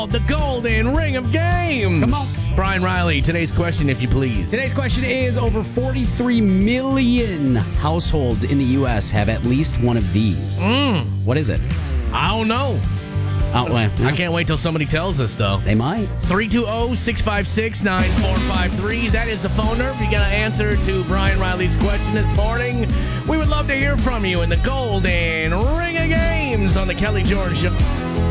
The golden ring of games. Come on. Brian Riley, today's question, if you please. Today's question is over 43 million households in the U.S. have at least one of these. What is it? I don't know. I can't wait till somebody tells us, though. They might. 320-656-9453. That is the phone number. If you got an answer to Brian Riley's question this morning, we would love to hear from you in the golden ring of games on the Kelly George Show.